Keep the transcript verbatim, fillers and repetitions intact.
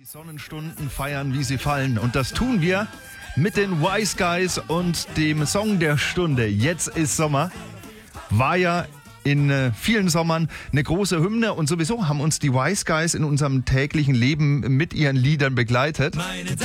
Die Sonnenstunden feiern, wie sie fallen. Und das tun wir mit den Wise Guys und dem Song der Stunde. Jetzt ist Sommer. War ja in äh, vielen Sommern eine große Hymne. Und sowieso haben uns die Wise Guys in unserem täglichen Leben mit ihren Liedern begleitet.